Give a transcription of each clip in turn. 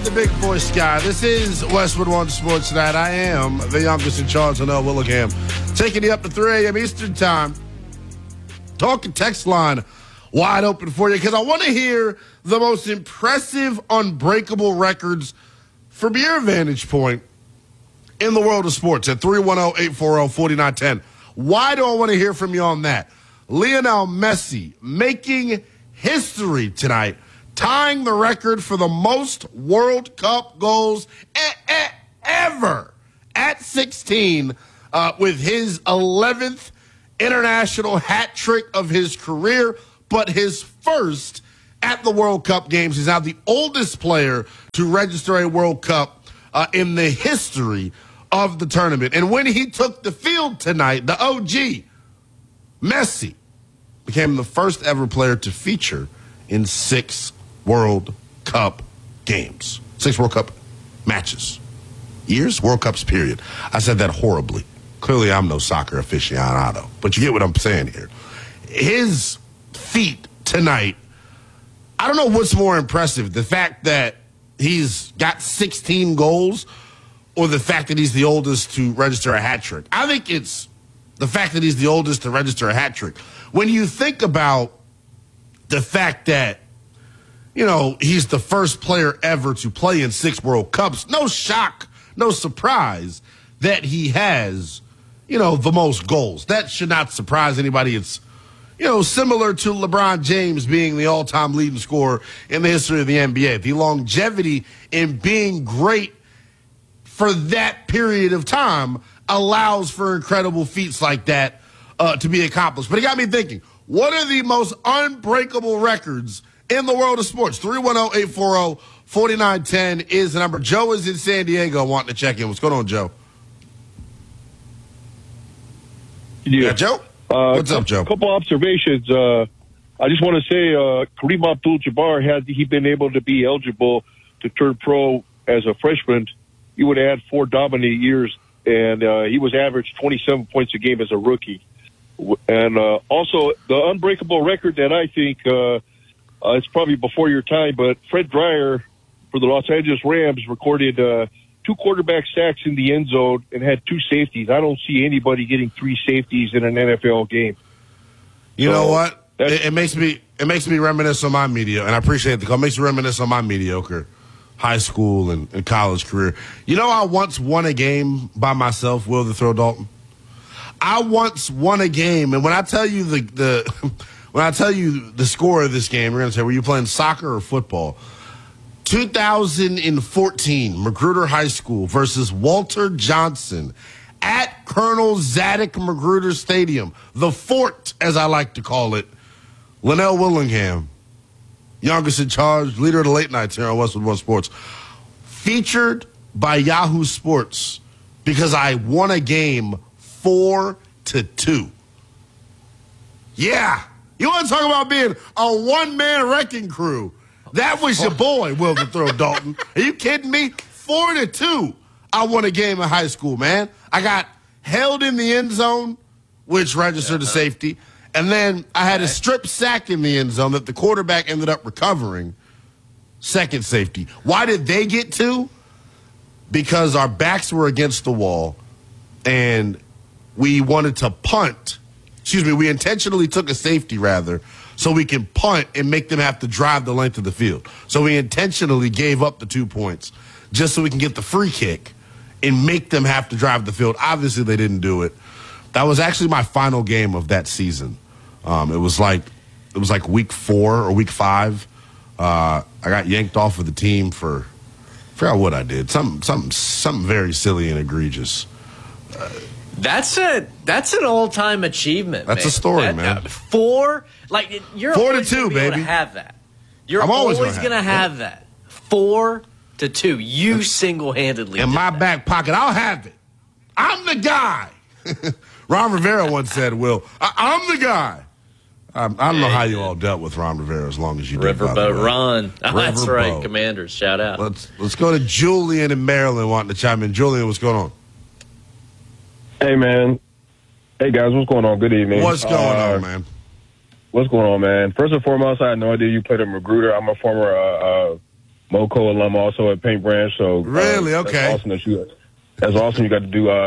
the big voice guy. This is Westwood One Sports Tonight. I am the youngest in charge, Linnell Willingham, taking you up to 3 a.m. Eastern Time. Talking text line wide open for you because I want to hear the most impressive, unbreakable records from your vantage point in the world of sports at 310-840-4910. Why do I want to hear from you on that? Lionel Messi making history tonight, tying the record for the most World Cup goals ever at 16 with his 11th international hat trick of his career, but his first at the World Cup games. He's now the oldest player to register a World Cup in the history of the tournament. And when he took the field tonight, the OG, Messi, became the first ever player to feature in 6 World Cup games. 6 World Cup matches. Years? World Cups, period. I said that horribly. Clearly, I'm no soccer aficionado. But you get what I'm saying here. His feat tonight, I don't know what's more impressive, the fact that he's got 16 goals or the fact that he's the oldest to register a hat trick. I think it's the fact that he's the oldest to register a hat trick. When you think about the fact that, you know, he's the first player ever to play in 6 World Cups, no shock, no surprise that he has, you know, the most goals. That should not surprise anybody. It's, you know, similar to LeBron James being the all-time leading scorer in the history of the NBA. The longevity in being great for that period of time allows for incredible feats like that to be accomplished. But it got me thinking, what are the most unbreakable records in the world of sports? 310-840-4910 is the number. Joe is in San Diego wanting to check in. What's going on, Joe? Yeah, Joe? What's up, Joe? A couple observations. I just want to say Kareem Abdul-Jabbar, had he been able to be eligible to turn pro as a freshman, he would have had 4 dominant years, and he was averaged 27 points a game as a rookie. And also, the unbreakable record that I think it's probably before your time, but Fred Dreyer for the Los Angeles Rams recorded 2 quarterback sacks in the end zone and had 2 safeties. I don't see anybody getting 3 safeties in an NFL game. You know what? It makes me reminisce on my mediocre, and I appreciate the call. It makes me reminisce on my mediocre high school and college career. You know, I once won a game by myself, Will the Throw Dalton. I once won a game, and when I tell you when I tell you the score of this game, you're going to say, were you playing soccer or football? 2014, Magruder High School versus Walter Johnson at Colonel Zadig Magruder Stadium, the Fort, as I like to call it. Linnell Willingham, youngest in charge, leader of the late nights here on Westwood One Sports, featured by Yahoo Sports because I won a game 4-2. Yeah, you want to talk about being a one-man wrecking crew? That was your boy, Will the Throw Dalton. Are you kidding me? 4-2. I won a game in high school, man. I got held in the end zone, which registered a safety. And then I had a strip sack in the end zone that the quarterback ended up recovering. Second safety. Why did they get 2? Because our backs were against the wall and we wanted to punt. We intentionally took a safety, rather, so we can punt and make them have to drive the length of the field. So we intentionally gave up the 2 points just so we can get the free kick and make them have to drive the field. Obviously, they didn't do it. That was actually my final game of that season. It was like week 4 or week 5. I got yanked off of the team for I forgot what I did. Something very silly and egregious. That's an all-time achievement. That's a story, man. 4, like you're 4-2, baby. Have that. I'm always gonna have that. 4-2. You single-handedly in my back pocket. I'll have it. I'm the guy. Ron Rivera once said, "Will, I'm the guy." I don't know how you all dealt with Ron Rivera as long as you did. Riverboat Ron. That's Riverboat. right, Commanders. Shout out. Let's go to Julian in Maryland wanting to chime in. Julian, what's going on? Hey, man. Hey, guys. What's going on? Good evening. What's going on, man? What's going on, man? First and foremost, I had no idea you played at Magruder. I'm a former Moco alum also at Paint Branch. So really, okay. That's awesome. You got to do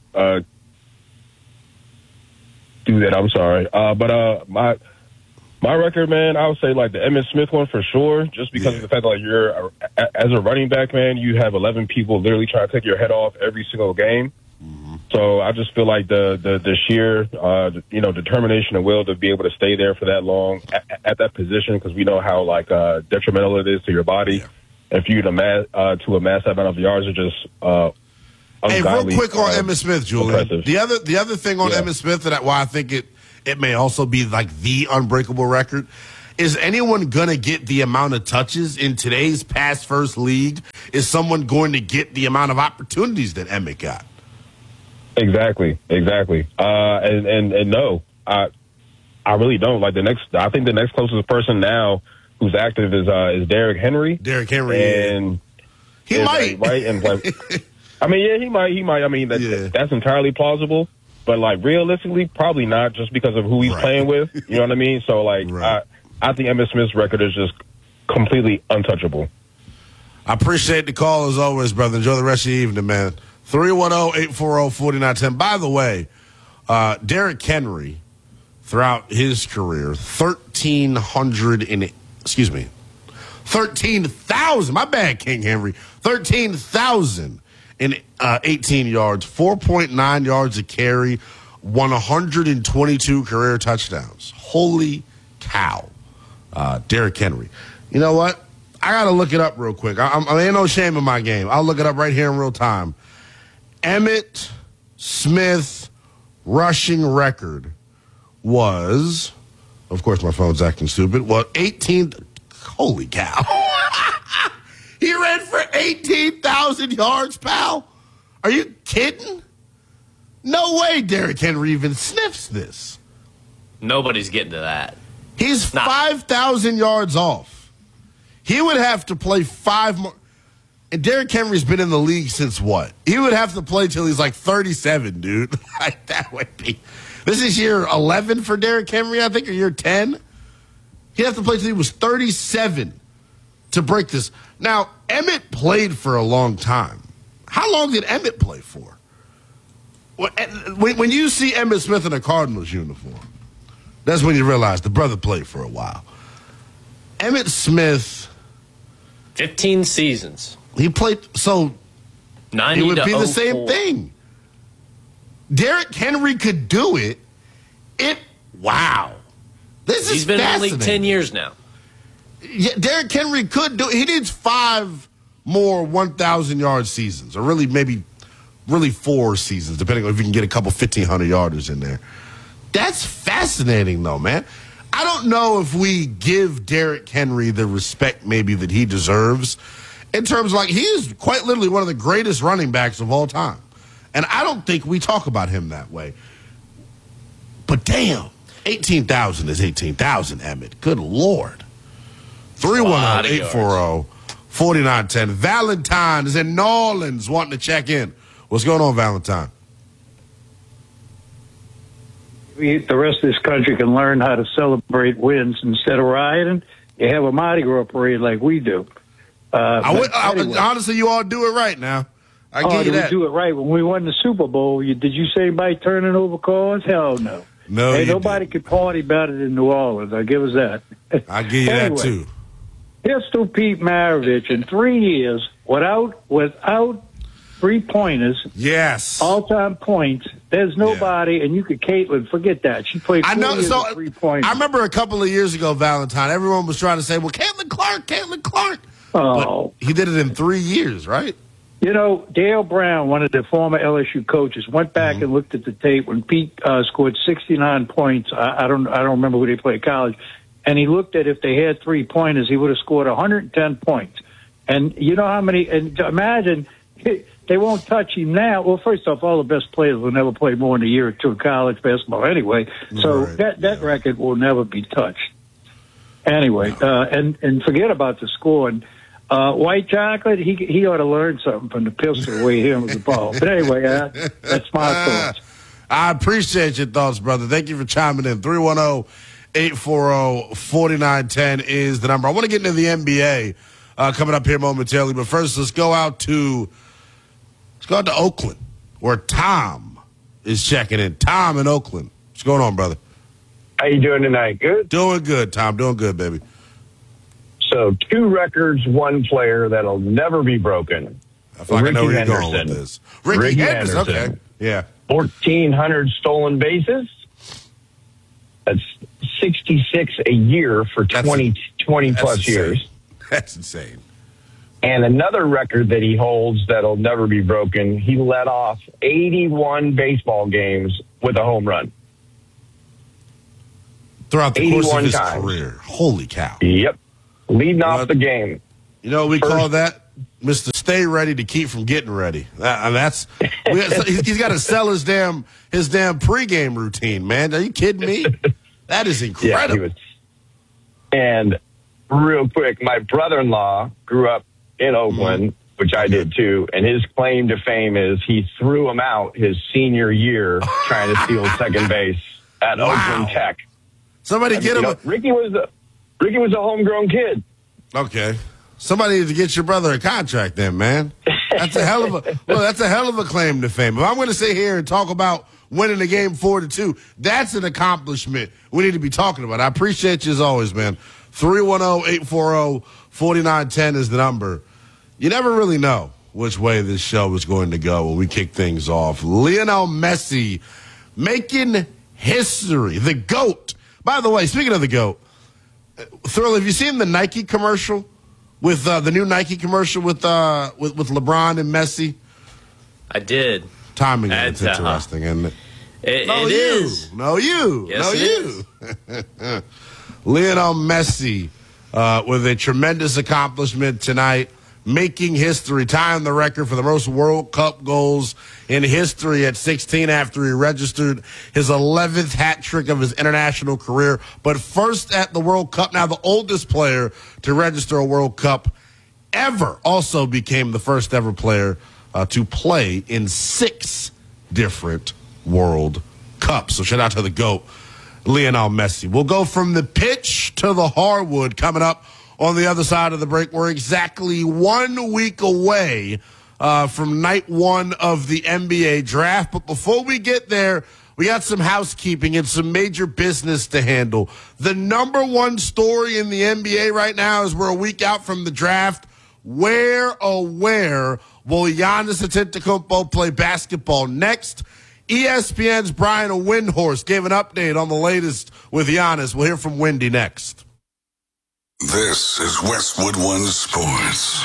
that. I'm sorry, but my record, man, I would say like the Emmitt Smith one for sure, just because of the fact that like you're as a running back, man, you have 11 people literally trying to take your head off every single game. So I just feel like the sheer determination and will to be able to stay there for that long at that position, because we know how like detrimental it is to your body, and for you to amass that amount of yards are just. Hey, real quick on Emmitt Smith, Julian. Impressive. The other thing on Emmitt Smith that why I think it may also be like the unbreakable record is anyone going to get the amount of touches in today's pass first league? Is someone going to get the amount of opportunities that Emmitt got? Exactly. And no, I really don't. Like I think the next closest person now who's active is Derrick Henry. Derrick Henry, and he might, right? And like, I mean, yeah, he might. I mean, that's entirely plausible. But like realistically, probably not, just because of who he's playing with. You know what I mean? So like, I think Emmitt Smith's record is just completely untouchable. I appreciate the call as always, brother. Enjoy the rest of the evening, man. 310-840-4910. By the way, Derrick Henry, throughout his career, 13,000. My bad, King Henry. 13,018 yards, 4.9 yards a carry, 122 career touchdowns. Holy cow, Derrick Henry. You know what? I got to look it up real quick. I ain't no shame in my game. I'll look it up right here in real time. Emmitt Smith rushing record was, of course, my phone's acting stupid. Well, 18th. Holy cow. He ran for 18,000 yards, pal. Are you kidding? No way Derrick Henry even sniffs this. Nobody's getting to that. He's 5,000 yards off. He would have to play 5 more. And Derrick Henry's been in the league since what? He would have to play till he's like 37, dude. Like that would be. This is year 11 for Derrick Henry, I think, or year 10. He'd have to play till he was 37 to break this. Now, Emmitt played for a long time. How long did Emmitt play for? When you see Emmitt Smith in a Cardinals uniform, that's when you realize the brother played for a while. Emmitt Smith. 15 seasons. He played, so 90 it would be the 04. same thing. Derrick Henry could do it. Wow. He's been in the league 10 years now. Yeah, Derrick Henry could do it. He needs 5 more 1,000-yard seasons, or maybe 4 seasons, depending on if you can get a couple 1,500-yarders in there. That's fascinating, though, man. I don't know if we give Derrick Henry the respect maybe that he deserves in terms of, like, he is quite literally one of the greatest running backs of all time. And I don't think we talk about him that way. But damn, 18,000 is 18,000, Emmitt. Good Lord. 310-840-4910. Valentine is in New Orleans wanting to check in. What's going on, Valentine? The rest of this country can learn how to celebrate wins instead of rioting. You have a Mardi Gras parade like we do. Honestly, you all do it right now. I give you that. We do it right. When we won the Super Bowl, did you say anybody turning over cars? Hell no. No, hey, nobody could party better than New Orleans. I give us that. I give you that too. Pistol Pete Maravich in 3 years without 3-pointers. Yes. All-time points. There's nobody, and you could Caitlin forget that. She played 4 years with 3-pointers. I remember a couple of years ago, Valentine, everyone was trying to say, well, Caitlin Clark. Oh. But he did it in 3 years, right? You know, Dale Brown, one of the former LSU coaches, went back and looked at the tape when Pete scored 69 points. I don't remember who they played college. And he looked at if they had 3-pointers, he would have scored 110 points. And you know how many, and imagine they won't touch him now. Well, first off, all the best players will never play more than a year or two in college basketball anyway. So that record will never be touched. Anyway, and forget about the score. And White Chocolate, he ought to learn something from the pistol the way he handles the ball. But anyway, that's my thoughts. I appreciate your thoughts, brother. Thank you for chiming in. 310-840-4910 is the number. I want to get into the NBA coming up here momentarily. But first, let's go out to Oakland, where Tom is checking in. Tom in Oakland. What's going on, brother? How you doing tonight? Good? Doing good, Tom. Doing good, baby. So 2 records, 1 player that'll never be broken. I feel like I know where you're going with this. Ricky Henderson. Okay. Yeah. 1,400 stolen bases. That's 66 a year for 20 plus years. That's insane. And another record that he holds that'll never be broken, he led off 81 baseball games with a home run. Throughout the course of his times. career. Holy cow. Yep. Leading off the game. You know what we call that? Mr. Stay Ready to keep from getting ready. He's got to sell his damn pregame routine, man. Are you kidding me? That is incredible. Yeah, and real quick, my brother-in-law grew up in Oakland, which I did too, and his claim to fame is he threw him out his senior year trying to steal second base at Oakland Tech. Somebody get him. Ricky was a homegrown kid. Okay. Somebody needs to get your brother a contract then, man. That's a hell of a claim to fame. If I'm going to sit here and talk about winning the game 4-2, that's an accomplishment we need to be talking about. I appreciate you as always, man. 310-840-4910 is the number. You never really know which way this show is going to go when we kick things off. Lionel Messi making history. The GOAT. By the way, speaking of the GOAT, Thrill, have you seen the Nike commercial with the new Nike commercial with LeBron and Messi? I did. Timing is interesting, isn't it? It is. No, you. Yes, no, you. Lionel Messi with a tremendous accomplishment tonight, making history, tying the record for the most World Cup goals in history at 16 after he registered his 11th hat trick of his international career. But first at the World Cup, now the oldest player to register a World Cup ever, also became the first ever player to play in 6 different World Cups. So shout out to the GOAT, Lionel Messi. We'll go from the pitch to the hardwood coming up on the other side of the break. We're exactly 1 week away from night 1 of the NBA draft. But before we get there, we got some housekeeping and some major business to handle. The number 1 story in the NBA right now is we're a week out from the draft. Where will Giannis Antetokounmpo play basketball next? ESPN's Brian Windhorst gave an update on the latest with Giannis. We'll hear from Wendy next. This is Westwood One Sports.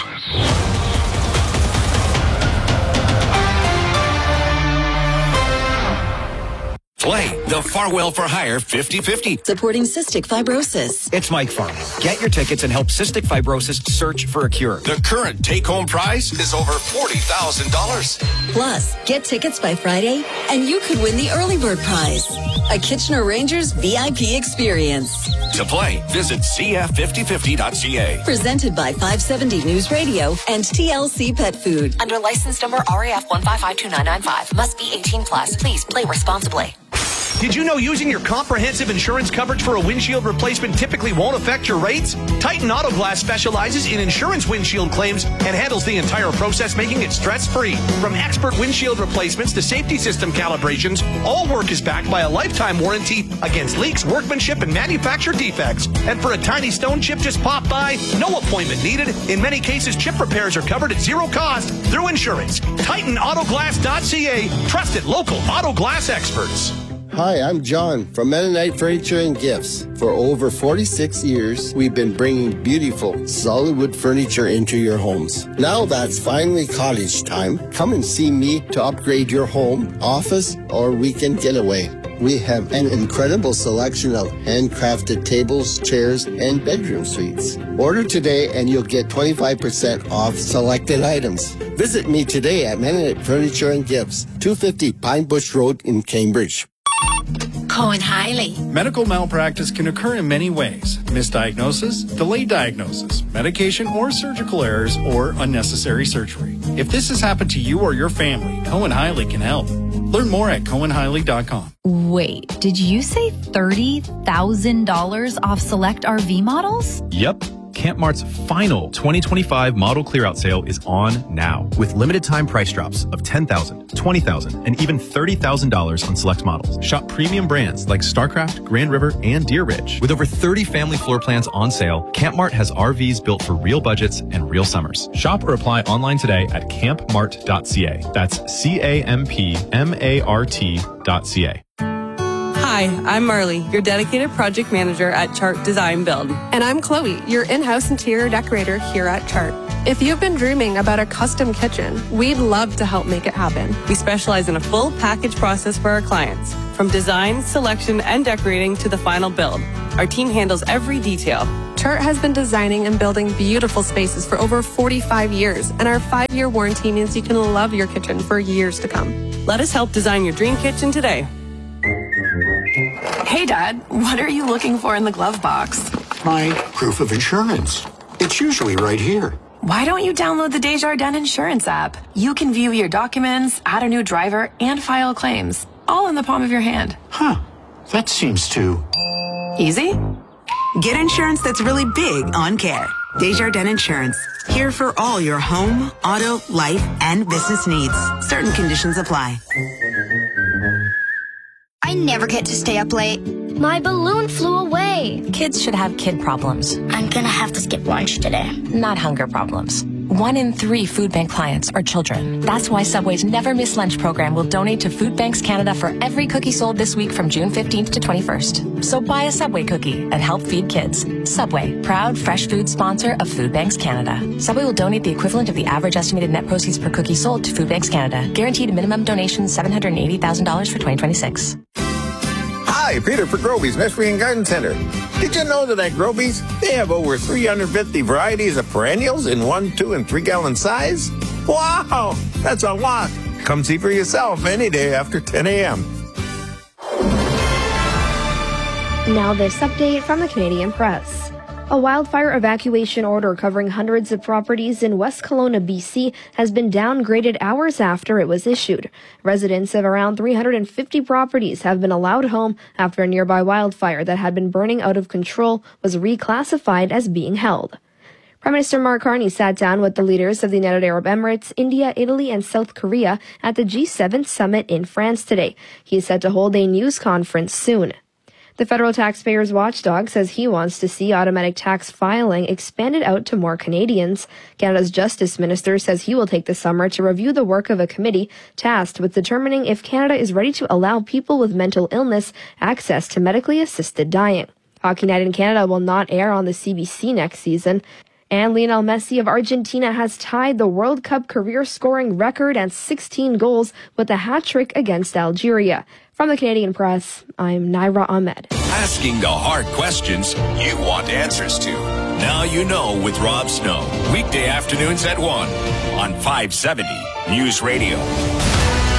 Play the Farwell for Hire 50-50. Supporting cystic fibrosis. It's Mike Farwell. Get your tickets and help cystic fibrosis search for a cure. The current take-home prize is over $40,000. Plus, get tickets by Friday, and you could win the early bird prize. A Kitchener Rangers VIP experience. To play, visit cf5050.ca. Presented by 570 News Radio and TLC Pet Food. Under license number RAF 1552995. Must be 18 plus. Please play responsibly. Did you know using your comprehensive insurance coverage for a windshield replacement typically won't affect your rates? Titan Auto Glass specializes in insurance windshield claims and handles the entire process, making it stress-free. From expert windshield replacements to safety system calibrations, all work is backed by a lifetime warranty against leaks, workmanship, and manufacturer defects. And for a tiny stone chip just pop by, no appointment needed. In many cases, chip repairs are covered at zero cost through insurance. TitanAutoGlass.ca. Trusted local auto glass experts. Hi, I'm John from Mennonite Furniture and Gifts. For over 46 years, we've been bringing beautiful, solid wood furniture into your homes. Now that's finally cottage time. Come and see me to upgrade your home, office, or weekend getaway. We have an incredible selection of handcrafted tables, chairs, and bedroom suites. Order today and you'll get 25% off selected items. Visit me today at Mennonite Furniture and Gifts, 250 Pine Bush Road in Cambridge. Cohen Hiley. Medical malpractice can occur in many ways. Misdiagnosis, delayed diagnosis, medication or surgical errors, or unnecessary surgery. If this has happened to you or your family, Cohen Hiley can help. Learn more at CohenHiley.com. Wait, did you say $30,000 off select RV models? Yep. Camp Mart's final 2025 model clear-out sale is on now, with limited time price drops of $10,000, $20,000, and even $30,000 on select models. Shop premium brands like StarCraft, Grand River, and Deer Ridge. With over 30 family floor plans on sale, Camp Mart has RVs built for real budgets and real summers. Shop or apply online today at campmart.ca. That's CAMPMART.ca. Hi, I'm Marley, your dedicated project manager at Chart Design Build. And I'm Chloe, your in-house interior decorator here at Chart. If you've been dreaming about a custom kitchen, we'd love to help make it happen. We specialize in a full package process for our clients, from design, selection, and decorating to the final build. Our team handles every detail. Chart has been designing and building beautiful spaces for over 45 years, and our 5-year warranty means you can love your kitchen for years to come. Let us help design your dream kitchen today. Hey, Dad, what are you looking for in the glove box? My proof of insurance. It's usually right here. Why don't you download the Desjardins Insurance app? You can view your documents, add a new driver, and file claims, all in the palm of your hand. Huh. That seems too... easy? Get insurance that's really big on care. Desjardins Insurance. Here for all your home, auto, life, and business needs. Certain conditions apply. I never get to stay up late. My balloon flew away. Kids should have kid problems. I'm gonna have to skip lunch today. Not hunger problems. 1 in 3 food bank clients are children. That's why Subway's Never Miss Lunch program will donate to Food Banks Canada for every cookie sold this week from June 15th to 21st. So buy a Subway cookie and help feed kids. Subway, proud fresh food sponsor of Food Banks Canada. Subway will donate the equivalent of the average estimated net proceeds per cookie sold to Food Banks Canada. Guaranteed minimum donation $780,000 for 2026. Hi, Peter for Groby's Nursery and Garden Center. Did you know that at Groby's, they have over 350 varieties of perennials in 1, 2, and 3 gallon size? Wow, that's a lot. Come see for yourself any day after 10 a.m. Now this update from the Canadian Press. A wildfire evacuation order covering hundreds of properties in West Kelowna, BC, has been downgraded hours after it was issued. Residents of around 350 properties have been allowed home after a nearby wildfire that had been burning out of control was reclassified as being held. Prime Minister Mark Carney sat down with the leaders of the United Arab Emirates, India, Italy, and South Korea at the G7 summit in France today. He is set to hold a news conference soon. The federal taxpayers watchdog says he wants to see automatic tax filing expanded out to more Canadians. Canada's Justice Minister says he will take the summer to review the work of a committee tasked with determining if Canada is ready to allow people with mental illness access to medically assisted dying. Hockey Night in Canada will not air on the CBC next season. And Lionel Messi of Argentina has tied the World Cup career scoring record at 16 goals with a hat-trick against Algeria. From the Canadian Press, I'm Naira Ahmed. Asking the hard questions you want answers to. Now you know with Rob Snow. Weekday afternoons at 1 on 570 News Radio.